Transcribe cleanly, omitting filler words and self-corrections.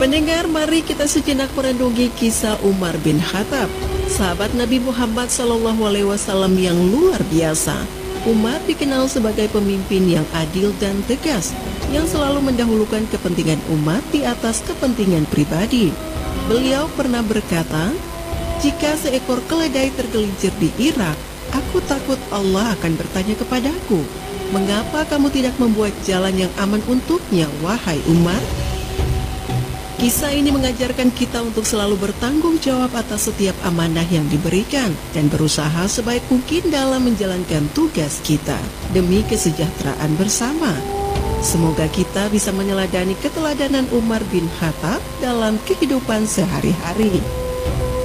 Pendengar, mari kita sejenak merenungi kisah Umar bin Khattab, sahabat Nabi Muhammad SAW yang luar biasa. Umar dikenal sebagai pemimpin yang adil dan tegas, yang selalu mendahulukan kepentingan umat di atas kepentingan pribadi. Beliau pernah berkata, "Jika seekor keledai tergelincir di Irak, aku takut Allah akan bertanya kepadaku, mengapa kamu tidak membuat jalan yang aman untuknya, wahai Umar?" Kisah ini mengajarkan kita untuk selalu bertanggung jawab atas setiap amanah yang diberikan dan berusaha sebaik mungkin dalam menjalankan tugas kita demi kesejahteraan bersama. Semoga kita bisa meneladani keteladanan Umar bin Khattab dalam kehidupan sehari-hari.